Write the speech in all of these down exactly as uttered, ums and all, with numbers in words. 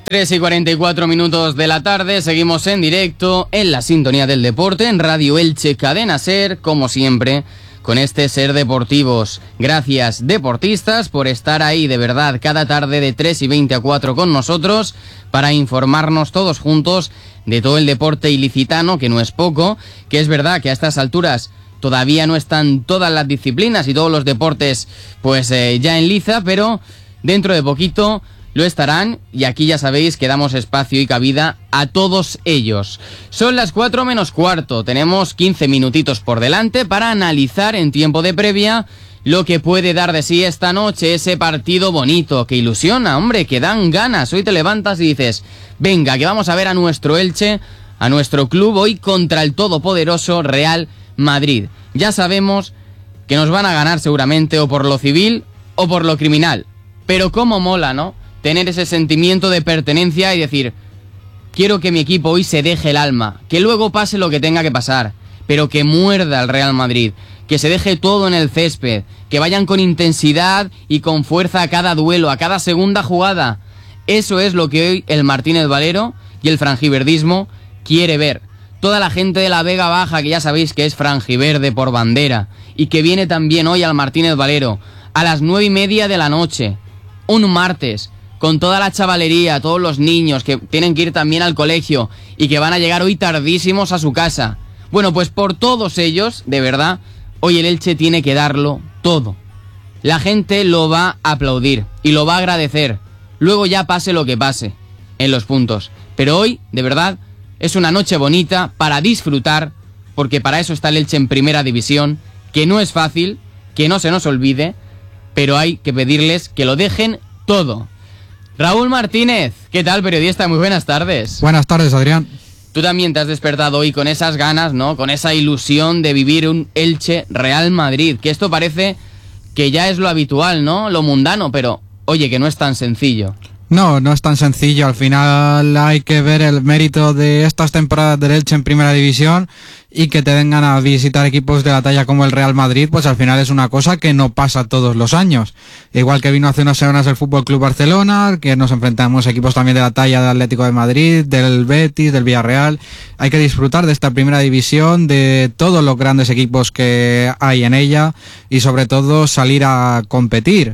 tres y cuarenta y cuatro minutos de la tarde, seguimos en directo en la sintonía del deporte, en Radio Elche Cadena Ser, como siempre, con este Ser Deportivos. Gracias, deportistas, por estar ahí de verdad cada tarde de tres y veinte a cuatro con nosotros para informarnos todos juntos de todo el deporte ilicitano, que no es poco, que es verdad que a estas alturas todavía no están todas las disciplinas y todos los deportes pues eh, ya en liza, pero dentro de poquito lo estarán, y aquí ya sabéis que damos espacio y cabida a todos ellos. Son las cuatro menos cuarto, tenemos quince minutitos por delante para analizar en tiempo de previa lo que puede dar de sí esta noche, ese partido bonito, que ilusiona, hombre, que dan ganas. Hoy te levantas y dices, venga, que vamos a ver a nuestro Elche, a nuestro club, hoy contra el todopoderoso Real Madrid. Ya sabemos que nos van a ganar seguramente o por lo civil o por lo criminal, pero cómo mola, ¿no? Tener ese sentimiento de pertenencia y decir, quiero que mi equipo hoy se deje el alma, que luego pase lo que tenga que pasar, pero que muerda el Real Madrid, que se deje todo en el césped, que vayan con intensidad y con fuerza a cada duelo, a cada segunda jugada. Eso es lo que hoy el Martínez Valero y el franjiverdismo quiere ver. Toda la gente de la Vega Baja, que ya sabéis que es franjiverde por bandera, y que viene también hoy al Martínez Valero a las nueve y media de la noche, un martes, con toda la chavalería, todos los niños que tienen que ir también al colegio y que van a llegar hoy tardísimos a su casa. Bueno, pues por todos ellos, de verdad, hoy el Elche tiene que darlo todo. La gente lo va a aplaudir y lo va a agradecer. Luego ya pase lo que pase en los puntos. Pero hoy, de verdad, es una noche bonita para disfrutar, porque para eso está el Elche en primera división, que no es fácil, que no se nos olvide, pero hay que pedirles que lo dejen todo. Raúl Martínez, ¿qué tal, periodista? Muy buenas tardes. Buenas tardes, Adrián. Tú también te has despertado hoy con esas ganas, ¿no? Con esa ilusión de vivir un Elche Real Madrid, que esto parece que ya es lo habitual, ¿no? Lo mundano, pero oye, que no es tan sencillo. No, no es tan sencillo. Al final hay que ver el mérito de estas temporadas del Elche en primera división, y que te vengan a visitar equipos de la talla como el Real Madrid, pues al final es una cosa que no pasa todos los años. Igual que vino hace unas semanas el Fútbol Club Barcelona, que nos enfrentamos a equipos también de la talla del Atlético de Madrid, del Betis, del Villarreal. Hay que disfrutar de esta primera división, de todos los grandes equipos que hay en ella, y sobre todo salir a competir.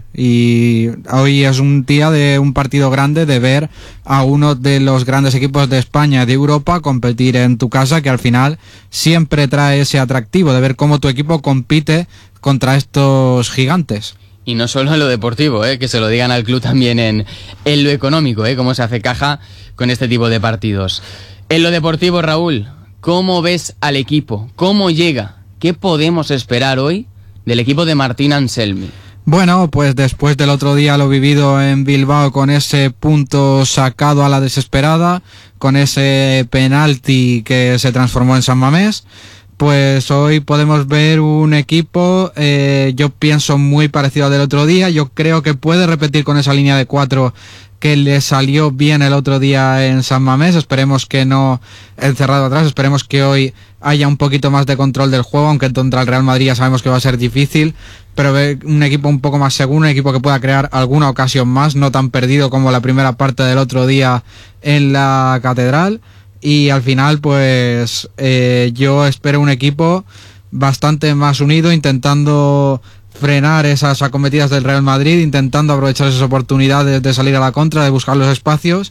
Y hoy es un día de un partido grande, de ver a uno de los grandes equipos de España, de Europa, competir en tu casa, que al final siempre trae ese atractivo de ver cómo tu equipo compite contra estos gigantes. Y no solo en lo deportivo, ¿eh? Que se lo digan al club también en, en lo económico, ¿eh? Cómo se hace caja con este tipo de partidos. En lo deportivo, Raúl, ¿cómo ves al equipo? ¿Cómo llega? ¿Qué podemos esperar hoy del equipo de Martín Anselmi? Bueno, pues después del otro día lo vivido en Bilbao, con ese punto sacado a la desesperada, con ese penalti que se transformó en San Mamés, pues hoy podemos ver un equipo, eh, yo pienso muy parecido al del otro día. Yo creo que puede repetir con esa línea de cuatro que le salió bien el otro día en San Mamés. Esperemos que no encerrado atrás, esperemos que hoy haya un poquito más de control del juego, aunque contra el Real Madrid ya sabemos que va a ser difícil, pero ver un equipo un poco más seguro, un equipo que pueda crear alguna ocasión más, no tan perdido como la primera parte del otro día en la Catedral. Y al final, pues eh, yo espero un equipo bastante más unido, intentando frenar esas acometidas del Real Madrid, intentando aprovechar esas oportunidades de salir a la contra, de buscar los espacios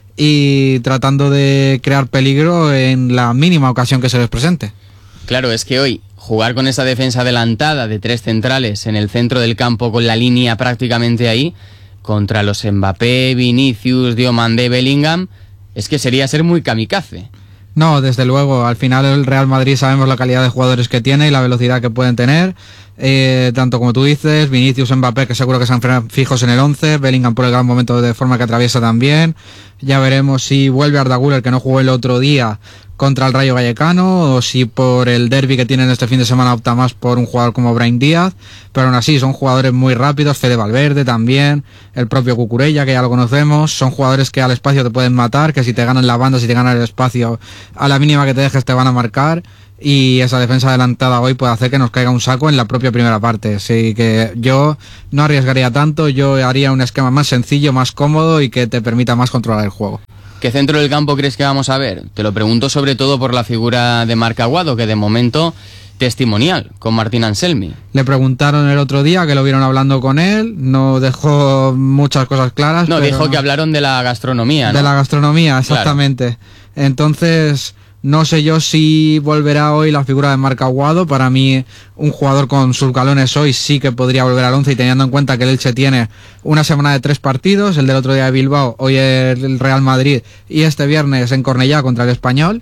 y tratando de crear peligro en la mínima ocasión que se les presente. Claro, es que hoy jugar con esa defensa adelantada de tres centrales en el centro del campo, con la línea prácticamente ahí, contra los Mbappé, Vinicius, Diomandé, Bellingham, es que sería ser muy kamikaze. No, desde luego, al final el Real Madrid sabemos la calidad de jugadores que tiene y la velocidad que pueden tener, eh, tanto como tú dices, Vinicius, Mbappé, que seguro que están fijos en el once, Bellingham por el gran momento de forma que atraviesa también. Ya veremos si vuelve Arda Güler, que no jugó el otro día contra el Rayo Vallecano, o si por el derbi que tienen este fin de semana opta más por un jugador como Brahim Díaz, pero aún así son jugadores muy rápidos, Fede Valverde también, el propio Cucurella, que ya lo conocemos, son jugadores que al espacio te pueden matar, que si te ganan la banda, si te ganan el espacio, a la mínima que te dejes te van a marcar, y esa defensa adelantada hoy puede hacer que nos caiga un saco en la propia primera parte. Así que yo no arriesgaría tanto, yo haría un esquema más sencillo, más cómodo y que te permita más controlar el juego. ¿Qué centro del campo crees que vamos a ver? Te lo pregunto sobre todo por la figura de Marc Aguado, que de momento testimonial con Martín Anselmi. Le preguntaron el otro día, que lo vieron hablando con él, no dejó muchas cosas claras. No, pero dijo que hablaron de la gastronomía, ¿no? De la gastronomía, exactamente. Claro. Entonces, no sé yo si volverá hoy la figura de Marc Aguado. Para mí, un jugador con sus galones hoy sí que podría volver al once, y teniendo en cuenta que el Elche tiene una semana de tres partidos, el del otro día de Bilbao, hoy el Real Madrid y este viernes en Cornellá contra el Español.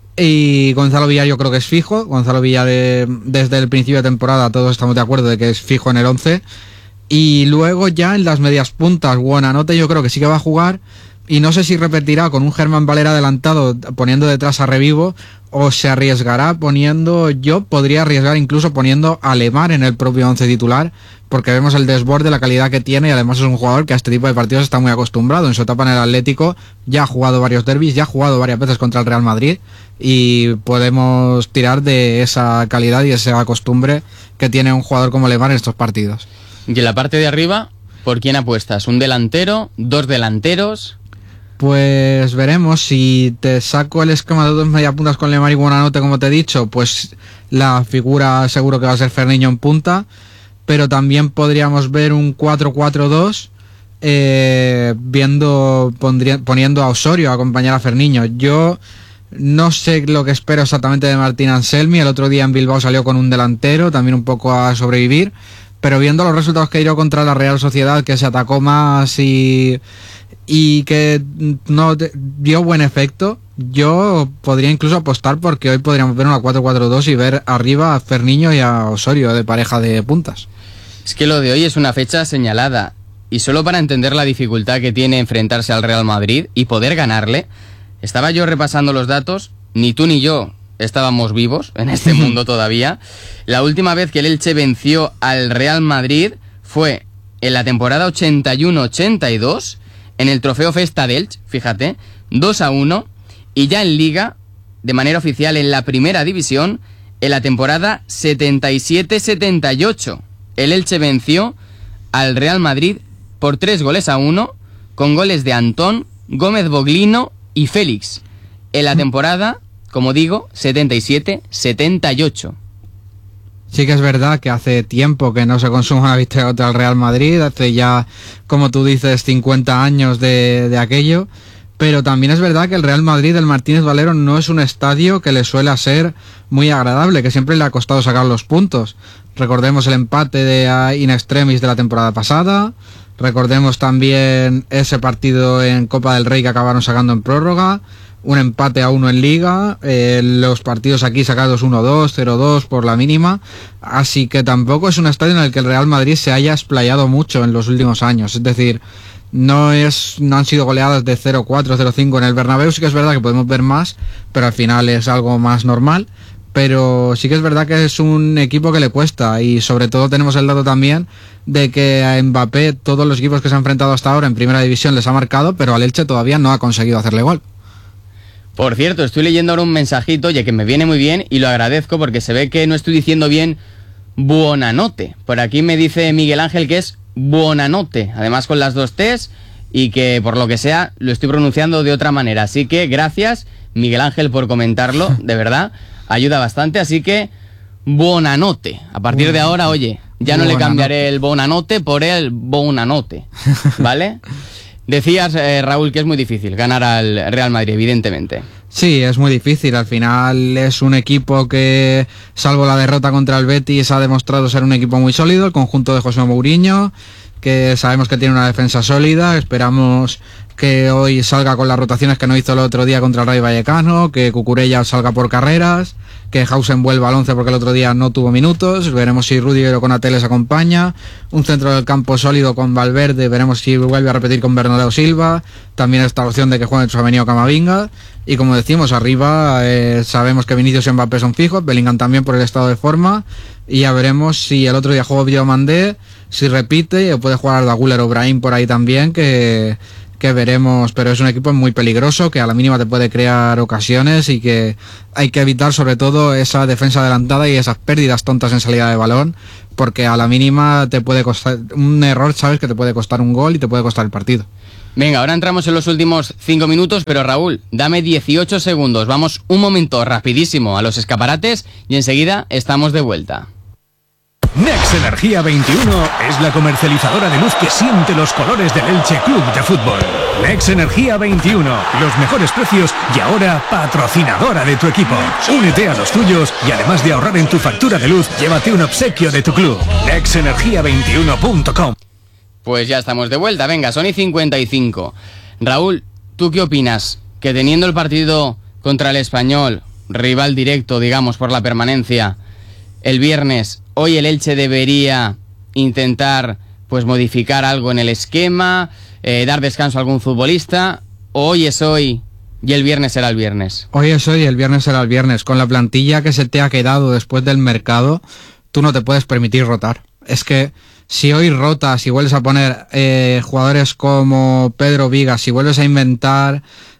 Y Gonzalo Villar yo creo que es fijo. Gonzalo Villar eh, desde el principio de temporada todos estamos de acuerdo de que es fijo en el once. Y luego ya en las medias puntas, Buonanotte yo creo que sí que va a jugar. Y no sé si repetirá con un Germán Valera adelantado poniendo detrás a Revivo, o se arriesgará poniendo, yo podría arriesgar incluso poniendo a Lemar en el propio once titular, porque vemos el desborde, la calidad que tiene, y además es un jugador que a este tipo de partidos está muy acostumbrado. En su etapa en el Atlético ya ha jugado varios derbis, ya ha jugado varias veces contra el Real Madrid, y podemos tirar de esa calidad y esa costumbre que tiene un jugador como Lemar en estos partidos. Y en la parte de arriba, ¿por quién apuestas? ¿Un delantero? ¿Dos delanteros? Pues veremos. Si te saco el esquema de dos mediapuntas con Lemar y Buonanotte, como te he dicho, pues la figura seguro que va a ser Ferniño en punta, pero también podríamos ver un cuatro cuatro dos, eh, viendo pondría, poniendo a Osorio a acompañar a Ferniño. Yo no sé lo que espero exactamente de Martín Anselmi. El otro día en Bilbao salió con un delantero, también un poco a sobrevivir, pero viendo los resultados que dio contra la Real Sociedad, que se atacó más y... y que no dio buen efecto, yo podría incluso apostar porque hoy podríamos ver una cuatro cuatro dos y ver arriba a Ferniño y a Osorio de pareja de puntas. Es que lo de hoy es una fecha señalada, y solo para entender la dificultad que tiene enfrentarse al Real Madrid y poder ganarle, estaba yo repasando los datos, ni tú ni yo estábamos vivos en este mundo todavía. La última vez que el Elche venció al Real Madrid fue en la temporada ochenta y uno ochenta y dos, en el Trofeo Festa del Elche, fíjate, dos a uno, y ya en Liga, de manera oficial en la primera división, en la temporada setenta y siete setenta y ocho. El Elche venció al Real Madrid por tres goles a uno, con goles de Antón, Gómez Boglino y Félix. En la temporada, como digo, setenta y siete setenta y ocho. Sí que es verdad que hace tiempo que no se consume una victoria contra el Real Madrid, hace ya, como tú dices, cincuenta años de, de aquello, pero también es verdad que el Real Madrid del Martínez Valero no es un estadio que le suele ser muy agradable, que siempre le ha costado sacar los puntos. Recordemos el empate de in extremis de la temporada pasada, recordemos también ese partido en Copa del Rey que acabaron sacando en prórroga, un empate a uno en Liga, eh, los partidos aquí sacados uno dos, cero dos por la mínima, así que tampoco es un estadio en el que el Real Madrid se haya explayado mucho en los últimos años. Es decir, no es no han sido goleadas de cero cuatro, cero cinco en el Bernabéu. Sí que es verdad que podemos ver más, pero al final es algo más normal. Pero sí que es verdad que es un equipo que le cuesta, y sobre todo tenemos el dato también de que a Mbappé todos los equipos que se han enfrentado hasta ahora en Primera División les ha marcado, pero al Elche todavía no ha conseguido hacerle gol. Por cierto, estoy leyendo ahora un mensajito, oye, que me viene muy bien y lo agradezco porque se ve que no estoy diciendo bien Buonanotte. Por aquí me dice Miguel Ángel que es Buonanotte, además con las dos T's, y que por lo que sea lo estoy pronunciando de otra manera. Así que gracias, Miguel Ángel, por comentarlo, de verdad, ayuda bastante. Así que Buonanotte. A partir de ahora, oye, ya no le cambiaré el Buonanotte por el Buonanotte, ¿vale? Decías, eh, Raúl, que es muy difícil ganar al Real Madrid, evidentemente. Sí, es muy difícil. Al final es un equipo que, salvo la derrota contra el Betis, ha demostrado ser un equipo muy sólido. El conjunto de José Mourinho, que sabemos que tiene una defensa sólida. Esperamos que hoy salga con las rotaciones que no hizo el otro día contra el Rayo Vallecano, que Cucurella salga por carreras, que Hausen vuelva al once porque el otro día no tuvo minutos. Veremos si Rudiger o Konaté les acompaña. Un centro del campo sólido con Valverde, veremos si vuelve a repetir con Bernardo Silva. También está la opción de que juegue Tchouaméni o Camavinga. Y como decimos, arriba eh, sabemos que Vinicius y Mbappé son fijos, Bellingham también por el estado de forma, y ya veremos si el otro día jugó Diomandé, si repite, o puede jugar Arda Güler o Brahim por ahí también, que... que que veremos, pero es un equipo muy peligroso que a la mínima te puede crear ocasiones y que hay que evitar sobre todo esa defensa adelantada y esas pérdidas tontas en salida de balón, porque a la mínima te puede costar un error, sabes que te puede costar un gol y te puede costar el partido. Venga, ahora entramos en los últimos cinco minutos, pero Raúl, dame dieciocho segundos, vamos un momento rapidísimo a los escaparates y enseguida estamos de vuelta. Nex Energía veintiuno es la comercializadora de luz que siente los colores del Elche Club de Fútbol. Nex Energía veintiuno, los mejores precios y ahora patrocinadora de tu equipo. Únete a los tuyos y además de ahorrar en tu factura de luz, llévate un obsequio de tu club. nex energía veintiuno punto com. Pues ya estamos de vuelta, venga, son y cincuenta y cinco. Raúl, ¿tú qué opinas? Que teniendo el partido contra el Español, rival directo, digamos, por la permanencia, el viernes, hoy el Elche debería intentar pues modificar algo en el esquema, eh, dar descanso a algún futbolista, o hoy es hoy y el viernes será el viernes. Hoy es hoy y el viernes será el viernes. Con la plantilla que se te ha quedado después del mercado, tú no te puedes permitir rotar. Es que si hoy rotas, si vuelves a poner eh, jugadores como Pedro Vigas, si vuelves a inventar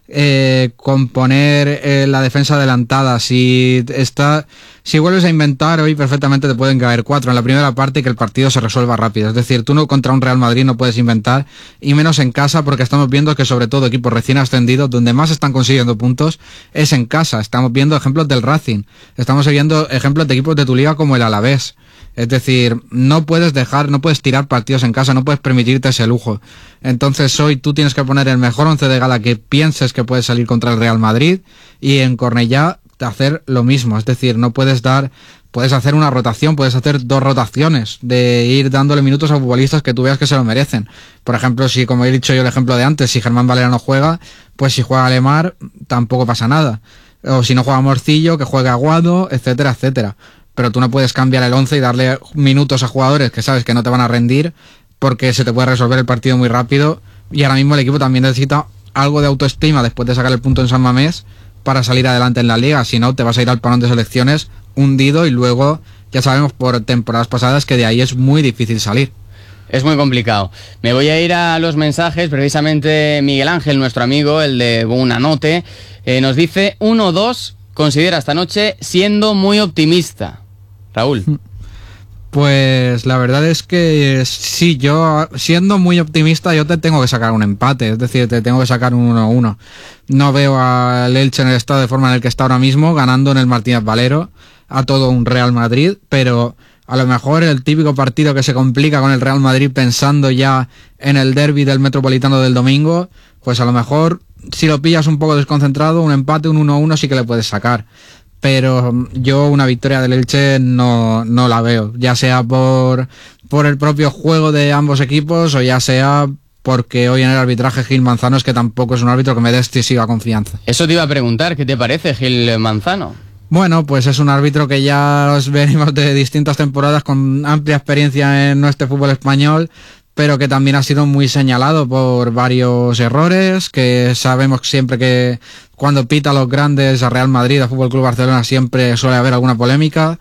eh, componer eh, la defensa adelantada, si está, si vuelves a inventar, hoy perfectamente te pueden caer cuatro en la primera parte y que el partido se resuelva rápido. Es decir, tú no contra un Real Madrid no puedes inventar, y menos en casa, porque estamos viendo que sobre todo equipos recién ascendidos, donde más están consiguiendo puntos es en casa. Estamos viendo ejemplos del Racing, estamos viendo ejemplos de equipos de tu liga como el Alavés. Es decir, no puedes dejar, no puedes tirar partidos en casa, no puedes permitirte ese lujo. Entonces hoy tú tienes que poner el mejor once de gala que pienses que puedes salir contra el Real Madrid, y en Cornellá hacer lo mismo. Es decir, no puedes dar, puedes hacer una rotación, puedes hacer dos rotaciones, de ir dándole minutos a futbolistas que tú veas que se lo merecen. Por ejemplo, si, como he dicho yo el ejemplo de antes, si Germán Valera no juega, pues si juega Lemar tampoco pasa nada. O si no juega Morcillo, que juegue Aguado, etcétera, etcétera. Pero tú no puedes cambiar el once y darle minutos a jugadores que sabes que no te van a rendir, porque se te puede resolver el partido muy rápido, y ahora mismo el equipo también necesita algo de autoestima después de sacar el punto en San Mamés para salir adelante en la liga. Si no, te vas a ir al parón de selecciones hundido, y luego ya sabemos por temporadas pasadas que de ahí es muy difícil salir. Es muy complicado. Me voy a ir a los mensajes. Precisamente Miguel Ángel, nuestro amigo, el de Buenanote, eh, nos dice uno dos, considera esta noche siendo muy optimista. Raúl. Pues la verdad es que sí, yo siendo muy optimista yo te tengo que sacar un empate, es decir, te tengo que sacar un uno uno. No veo al Elche en el estado de forma en el que está ahora mismo, ganando en el Martínez Valero a todo un Real Madrid, pero a lo mejor el típico partido que se complica con el Real Madrid pensando ya en el derbi del Metropolitano del domingo, pues a lo mejor si lo pillas un poco desconcentrado, un empate, un uno uno sí que le puedes sacar. Pero yo una victoria del Elche no, no la veo, ya sea por, por el propio juego de ambos equipos, o ya sea porque hoy en el arbitraje Gil Manzano es que tampoco es un árbitro que me dé excesiva confianza. Eso te iba a preguntar, ¿qué te parece Gil Manzano? Bueno, pues es un árbitro que ya os venimos de distintas temporadas con amplia experiencia en nuestro fútbol español, pero que también ha sido muy señalado por varios errores, que sabemos siempre que cuando pita a los grandes, a Real Madrid, a Fútbol Club Barcelona, siempre suele haber alguna polémica,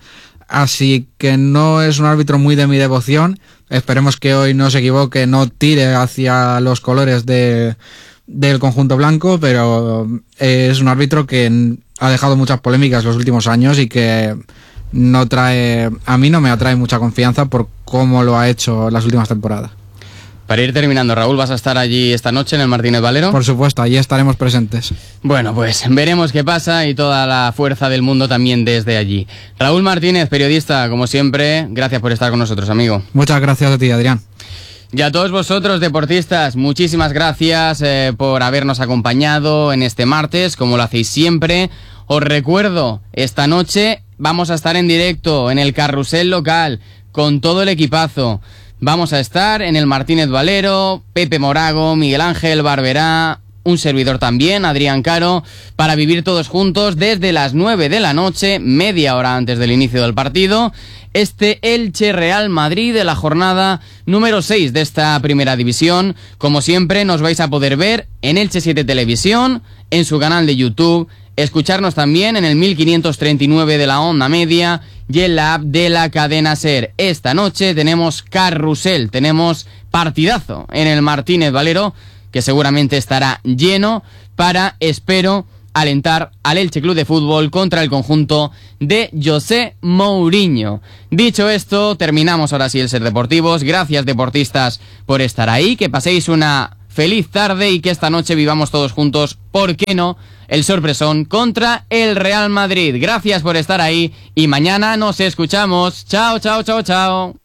así que no es un árbitro muy de mi devoción. Esperemos que hoy no se equivoque, no tire hacia los colores de, del conjunto blanco, pero es un árbitro que ha dejado muchas polémicas los últimos años y que no trae, a mí no me atrae mucha confianza por cómo lo ha hecho las últimas temporadas. Para ir terminando, Raúl, ¿vas a estar allí esta noche en el Martínez Valero? Por supuesto, allí estaremos presentes. Bueno, pues veremos qué pasa, y toda la fuerza del mundo también desde allí. Raúl Martínez, periodista, como siempre, gracias por estar con nosotros, amigo. Muchas gracias a ti, Adrián. Y a todos vosotros, deportistas, muchísimas gracias eh, por habernos acompañado en este martes, como lo hacéis siempre. Os recuerdo, esta noche vamos a estar en directo en el carrusel local con todo el equipazo. Vamos a estar en el Martínez Valero, Pepe Morago, Miguel Ángel Barberá, un servidor también, Adrián Caro, para vivir todos juntos desde las nueve de la noche, media hora antes del inicio del partido, este Elche Real Madrid de la jornada número seis de esta primera división. Como siempre, nos vais a poder ver en Elche siete Televisión, en su canal de YouTube, escucharnos también en el mil quinientos treinta y nueve de la onda media y en la app de la cadena SER. Esta noche tenemos carrusel, tenemos partidazo en el Martínez Valero, que seguramente estará lleno para, espero, alentar al Elche Club de Fútbol contra el conjunto de José Mourinho. Dicho esto, terminamos ahora sí el Ser Deportivos. Gracias, deportistas, por estar ahí. Que paséis una feliz tarde y que esta noche vivamos todos juntos, ¿por qué no?, el sorpresón contra el Real Madrid. Gracias por estar ahí y mañana nos escuchamos. Chao, chao, chao, chao.